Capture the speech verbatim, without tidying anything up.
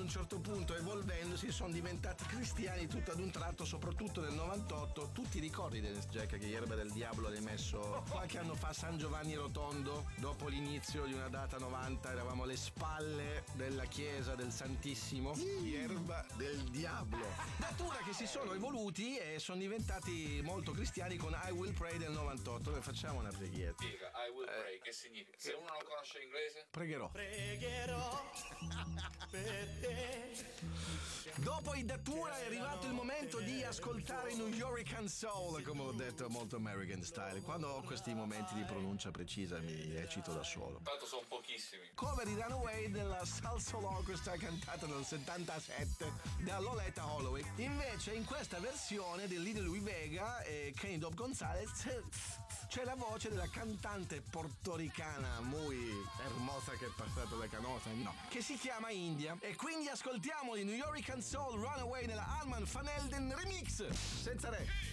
certo punto, evolvendosi, sono diventati cristiani tutto ad un tratto, soprattutto nel novantotto. Tu ti ricordi, Dennis Jack, che Erba del Diablo l'hai messo qualche anno fa a San Giovanni Rotondo? Dopo l'inizio di una data novanta eravamo alle spalle della chiesa del Santissimo. Erba del Diablo. Datura che si sono evoluti e sono diventati molto cristiani con I Will Pray del novantotto. Noi facciamo una preghiera. Spiega, I will pray, che significa? Se uno non conosce l'inglese? Pregherò. Pregherò per te. Dopo i Datura è arrivato il momento di ascoltare New Yorican Soul, come ho detto, molto American style. Quando ho questi momenti di pronuncia precisa mi eccito da solo. Tanto sono pochissimi. Cover di Runaway della Salsoul Orchestra, cantata nel settantasette da Loletta Holloway. Invece in questa versione di Little Louis Vega e Kenny Dope Gonzalez c'è la voce della cantante portoricana muy hermosa che è passata da Canosa, no, che si chiama India. E quindi ascoltiamo di New Yorican Soul Runaway nella Alman Van Helden Remix senza re.